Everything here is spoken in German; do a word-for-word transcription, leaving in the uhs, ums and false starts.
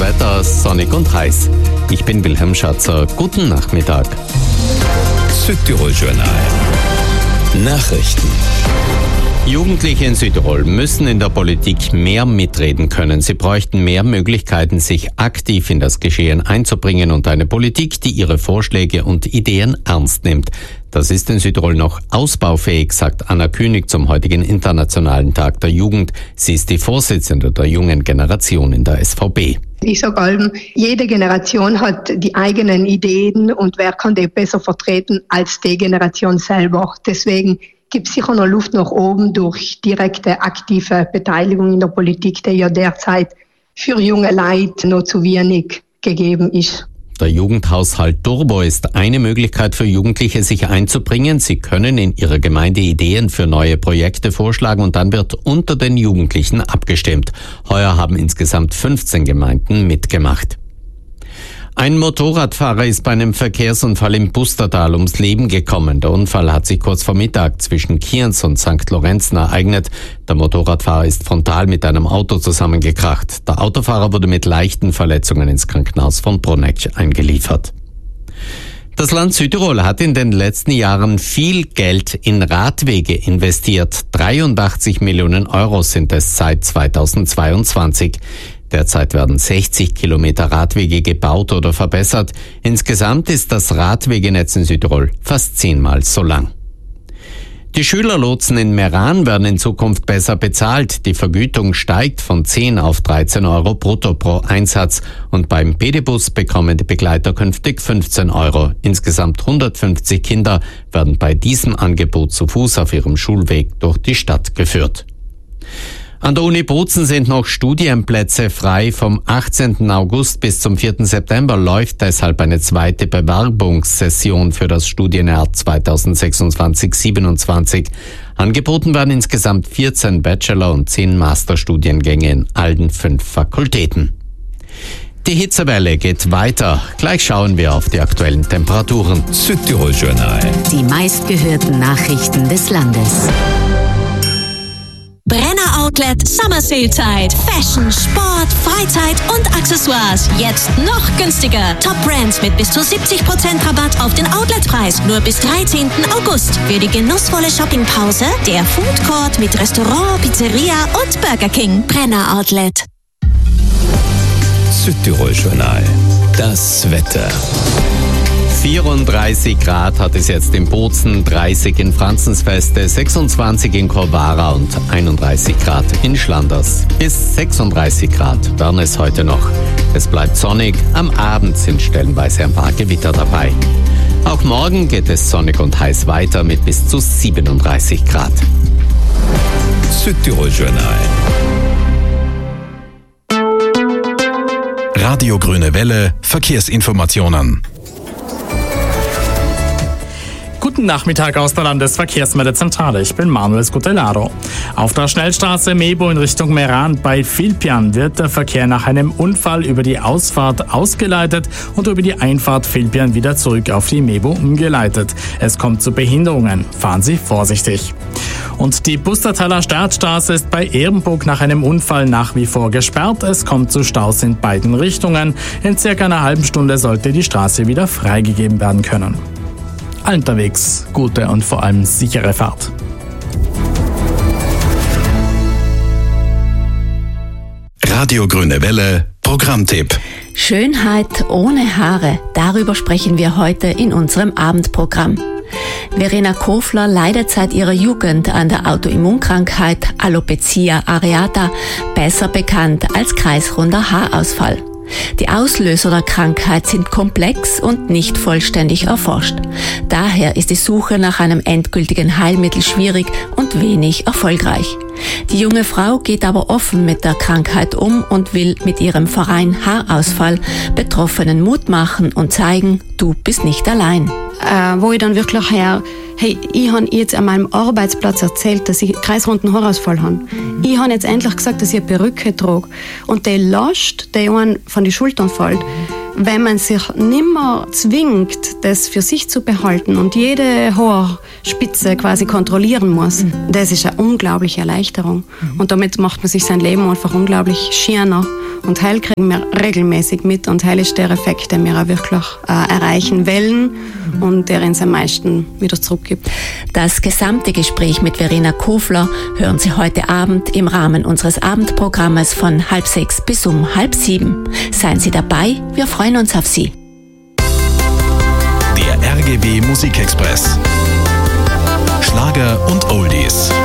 Wetter, sonnig und heiß. Ich bin Wilhelm Schatzer. Guten Nachmittag. Südtirol-Journal. Nachrichten. Jugendliche in Südtirol müssen in der Politik mehr mitreden können. Sie bräuchten mehr Möglichkeiten, sich aktiv in das Geschehen einzubringen und eine Politik, die ihre Vorschläge und Ideen ernst nimmt. Das ist in Südtirol noch ausbaufähig, sagt Anna Künig zum heutigen Internationalen Tag der Jugend. Sie ist die Vorsitzende der jungen Generation in der S V B. Ich sage allem, jede Generation hat die eigenen Ideen und wer kann die besser vertreten als die Generation selber. Deswegen gibt es sicher noch Luft nach oben durch direkte, aktive Beteiligung in der Politik, die ja derzeit für junge Leute noch zu wenig gegeben ist. Der Jugendhaushalt Turbo ist eine Möglichkeit für Jugendliche, sich einzubringen. Sie können in ihrer Gemeinde Ideen für neue Projekte vorschlagen und dann wird unter den Jugendlichen abgestimmt. Heuer haben insgesamt fünfzehn Gemeinden mitgemacht. Ein Motorradfahrer ist bei einem Verkehrsunfall im Pustertal ums Leben gekommen. Der Unfall hat sich kurz vor Mittag zwischen Kienz und Sankt Lorenzen ereignet. Der Motorradfahrer ist frontal mit einem Auto zusammengekracht. Der Autofahrer wurde mit leichten Verletzungen ins Krankenhaus von Bruneck eingeliefert. Das Land Südtirol hat in den letzten Jahren viel Geld in Radwege investiert. dreiundachtzig Millionen Euro sind es seit zweitausendzweiundzwanzig. Derzeit werden sechzig Kilometer Radwege gebaut oder verbessert. Insgesamt ist das Radwegenetz in Südtirol fast zehnmal so lang. Die Schülerlotsen in Meran werden in Zukunft besser bezahlt. Die Vergütung steigt von zehn auf dreizehn Euro brutto pro Einsatz und beim P D-Bus bekommen die Begleiter künftig fünfzehn Euro. Insgesamt hundertfünfzig Kinder werden bei diesem Angebot zu Fuß auf ihrem Schulweg durch die Stadt geführt. An der Uni Bozen sind noch Studienplätze frei. Vom achtzehnten August bis zum vierten September läuft deshalb eine zweite Bewerbungssession für das Studienjahr zweitausendsechsundzwanzig siebenundzwanzig. Angeboten werden insgesamt vierzehn Bachelor- und zehn Masterstudiengänge in allen fünf Fakultäten. Die Hitzewelle geht weiter. Gleich schauen wir auf die aktuellen Temperaturen. Südtirol-Journal. Die meistgehörten Nachrichten des Landes. Brenner Outlet Summer Sale Zeit. Fashion, Sport, Freizeit und Accessoires. Jetzt noch günstiger. Top Brands mit bis zu siebzig Prozent Rabatt auf den Outletpreis. Nur bis dreizehnten August. Für die genussvolle Shoppingpause der Food Court mit Restaurant, Pizzeria und Burger King. Brenner Outlet. Südtirol-Journal. Das Wetter. vierunddreißig Grad hat es jetzt in Bozen, dreißig in Franzensfeste, sechsundzwanzig in Corvara und einunddreißig Grad in Schlanders. Bis sechsunddreißig Grad werden es heute noch. Es bleibt sonnig, am Abend sind stellenweise ein paar Gewitter dabei. Auch morgen geht es sonnig und heiß weiter mit bis zu siebenunddreißig Grad. Südtirol-Journal. Radio Grüne Welle, Verkehrsinformationen. Guten Nachmittag aus der Landesverkehrsmeldezentrale. Ich bin Manuel Scutellaro. Auf der Schnellstraße Mebo in Richtung Meran bei Vilpian wird der Verkehr nach einem Unfall über die Ausfahrt ausgeleitet und über die Einfahrt Vilpian wieder zurück auf die Mebo umgeleitet. Es kommt zu Behinderungen. Fahren Sie vorsichtig. Und die Pustertaler Startstraße ist bei Ehrenburg nach einem Unfall nach wie vor gesperrt. Es kommt zu Staus in beiden Richtungen. In circa einer halben Stunde sollte die Straße wieder freigegeben werden können. Unterwegs gute und vor allem sichere Fahrt. Radio Grüne Welle, Programmtipp. Schönheit ohne Haare, darüber sprechen wir heute in unserem Abendprogramm. Verena Kofler leidet seit ihrer Jugend an der Autoimmunkrankheit Alopecia areata, besser bekannt als kreisrunder Haarausfall. Die Auslöser der Krankheit sind komplex und nicht vollständig erforscht. Daher ist die Suche nach einem endgültigen Heilmittel schwierig und wenig erfolgreich. Die junge Frau geht aber offen mit der Krankheit um und will mit ihrem Verein Haarausfall Betroffenen Mut machen und zeigen, du bist nicht allein. Äh, wo ich dann wirklich her, hey, ich habe jetzt an meinem Arbeitsplatz erzählt, dass ich kreisrunden Haarausfall habe. Ich habe jetzt endlich gesagt, dass ich eine Perücke trage. Und die Last, die einen von den Schultern fällt, wenn man sich nimmer zwingt, das für sich zu behalten und jede Haarspitze quasi kontrollieren muss, mhm. das ist eine unglaubliche Erleichterung. Mhm. Und damit macht man sich sein Leben einfach unglaublich schöner. Und heil kriegen wir regelmäßig mit und heil ist der Effekt, den wir auch wirklich äh, erreichen wollen und der uns am meisten wieder zurückgibt. Das gesamte Gespräch mit Verena Kofler hören Sie heute Abend im Rahmen unseres Abendprogrammes von halb sechs bis um halb sieben. Seien Sie dabei, wir freuen uns auf Sie. Der R G B Musikexpress. Schlager und Oldies.